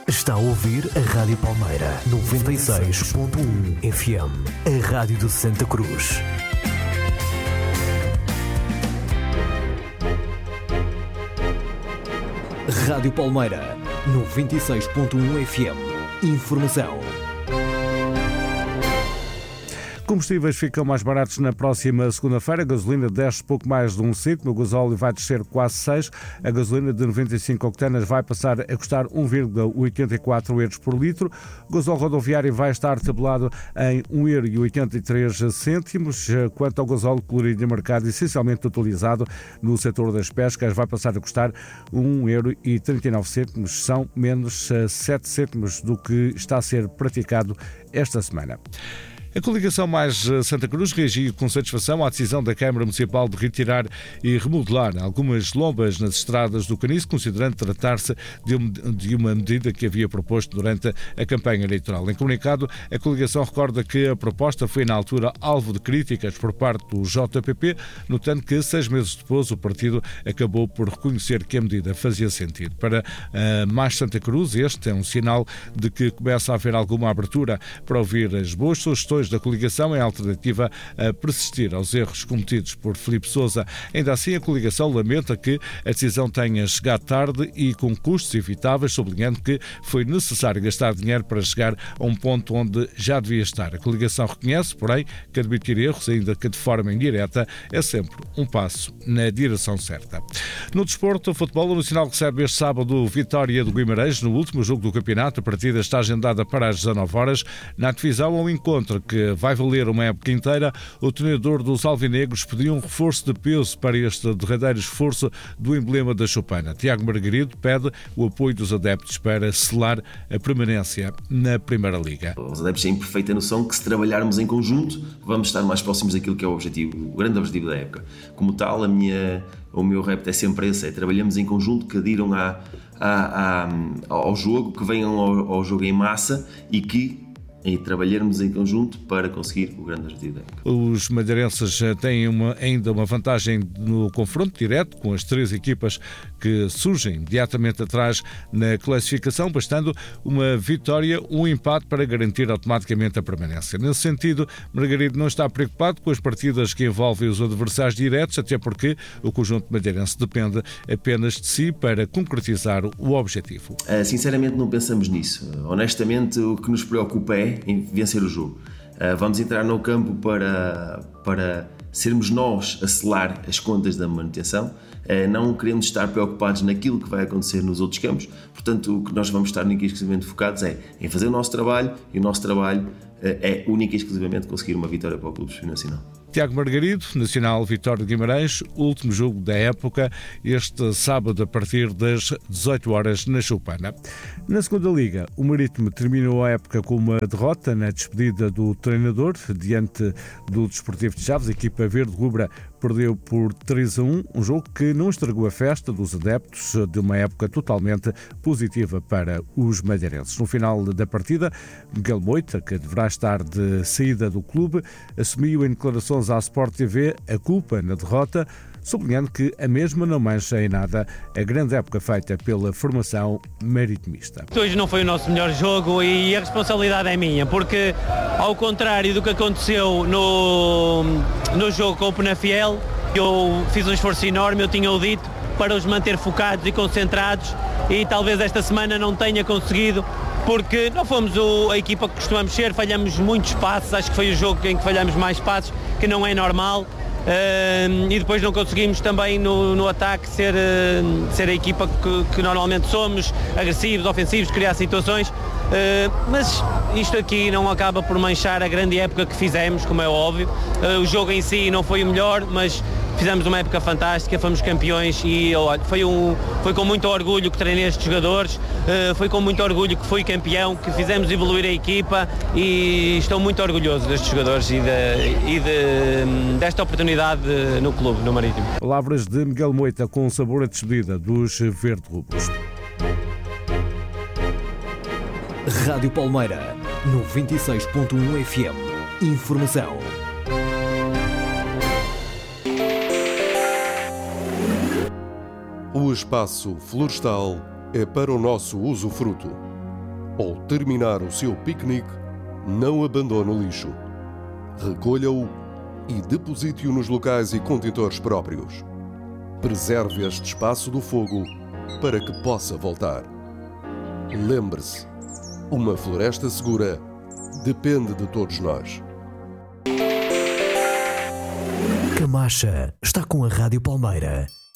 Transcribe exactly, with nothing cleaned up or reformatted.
Está a ouvir a Rádio Palmeira, noventa e seis ponto um F M, a Rádio de Santa Cruz. Rádio Palmeira, noventa e seis ponto um F M. Informação. Combustíveis ficam mais baratos na próxima segunda-feira. A gasolina desce pouco mais de um cêntimo, o gasóleo vai descer quase seis. A gasolina de noventa e cinco octanas vai passar a custar um vírgula oitenta e quatro euros por litro. O gasóleo rodoviário vai estar tabelado em um vírgula oitenta e três cêntimos. Quanto ao gasóleo colorido de mercado, essencialmente utilizado no setor das pescas, vai passar a custar um vírgula trinta e nove cêntimos. São menos sete cêntimos do que está a ser praticado esta semana. A coligação Mais Santa Cruz reagiu com satisfação à decisão da Câmara Municipal de retirar e remodelar algumas lombas nas estradas do Caniço, considerando tratar-se de uma medida que havia proposto durante a campanha eleitoral. Em comunicado, a coligação recorda que a proposta foi na altura alvo de críticas por parte do J P P, notando que seis meses depois o partido acabou por reconhecer que a medida fazia sentido. Para a Mais Santa Cruz, este é um sinal de que começa a haver alguma abertura para ouvir as boas sugestões da coligação em alternativa a persistir aos erros cometidos por Filipe Sousa. Ainda assim, a coligação lamenta que a decisão tenha chegado tarde e com custos evitáveis, sublinhando que foi necessário gastar dinheiro para chegar a um ponto onde já devia estar. A coligação reconhece, porém, que admitir erros, ainda que de forma indireta, é sempre um passo na direção certa. No desporto, o futebol nacional recebe este sábado o Vitória do Guimarães no último jogo do campeonato. A partida está agendada para as dezanove horas. Na divisão, ao encontro que vai valer uma época inteira, o treinador dos alvinegros pediu um reforço de peso para este derradeiro esforço do emblema da choupana. Tiago Margarido pede o apoio dos adeptos para selar a permanência na Primeira Liga. Os adeptos têm perfeita noção que se trabalharmos em conjunto vamos estar mais próximos daquilo que é o objetivo, o grande objetivo da época. Como tal, a minha, o meu repto é sempre esse, é trabalhamos em conjunto, que adiram à, à, à, ao jogo, que venham ao, ao jogo em massa e que e trabalharmos em conjunto para conseguir o grande objetivo da época. Os madeirenses têm uma, ainda uma vantagem no confronto direto com as três equipas que surgem imediatamente atrás na classificação, bastando uma vitória, um empate para garantir automaticamente a permanência. Nesse sentido, Margarido não está preocupado com as partidas que envolvem os adversários diretos, até porque o conjunto madeirense depende apenas de si para concretizar o objetivo. Uh, sinceramente não pensamos nisso. Uh, honestamente, o que nos preocupa é em vencer o jogo. Uh, vamos entrar no campo para, para sermos nós a selar as contas da manutenção. Uh, não queremos estar preocupados naquilo que vai acontecer nos outros campos. Portanto, o que nós vamos estar única e exclusivamente focados é em fazer o nosso trabalho, e o nosso trabalho uh, é única e exclusivamente conseguir uma vitória para o Clube Desportivo Nacional. Tiago Margarido, Nacional Vitória de Guimarães, último jogo da época, este sábado a partir das dezoito horas na Choupana. Na segunda Liga, o Marítimo terminou a época com uma derrota na despedida do treinador diante do Desportivo de Chaves. A equipa verde-rubra perdeu por três a um, um jogo que não estragou a festa dos adeptos de uma época totalmente positiva para os madeirenses. No final da partida, Miguel Moita, que deverá estar de saída do clube, assumiu em declarações à Sport T V a culpa na derrota, sublinhando que a mesma não mancha em nada a grande época feita pela formação maritimista. Hoje não foi o nosso melhor jogo e a responsabilidade é minha, porque ao contrário do que aconteceu no, no jogo com o Penafiel, eu fiz um esforço enorme, eu tinha o dito, para os manter focados e concentrados, e talvez esta semana não tenha conseguido, porque não fomos o, a equipa que costumamos ser, falhamos muitos passos, acho que foi o jogo em que falhamos mais passos, que não é normal. Uh, e depois não conseguimos também no, no ataque ser, uh, ser a equipa que, que normalmente somos, agressivos, ofensivos, criar situações, uh, mas isto aqui não acaba por manchar a grande época que fizemos, como é óbvio. Uh, o jogo em si não foi o melhor, mas fizemos uma época fantástica, fomos campeões e olha, foi, um, foi com muito orgulho que treinei estes jogadores, uh, foi com muito orgulho que fui campeão, que fizemos evoluir a equipa, e estou muito orgulhoso destes jogadores e, de, e de, desta oportunidade no clube, no Marítimo. Palavras de Miguel Moita com sabor a despedida dos verde-rubros. Rádio Palmeira, noventa e seis ponto um F M. Informação. O espaço florestal é para o nosso usufruto. ou terminar o seu piquenique, não abandone o lixo. Recolha-o e deposite-o nos locais e contentores próprios. Preserve este espaço do fogo para que possa voltar. Lembre-se, uma floresta segura depende de todos nós. Camacha está com a Rádio Palmeira